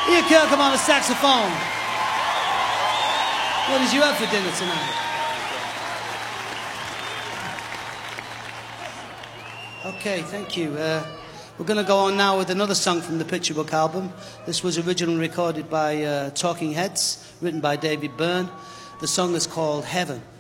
Ian Kirkham on the saxophone. What did you have for dinner tonight? Okay, thank you. We're going to go on now with another song from the Picture Book album. This was originally recorded by Talking Heads, written by David Byrne. The song is called Heaven.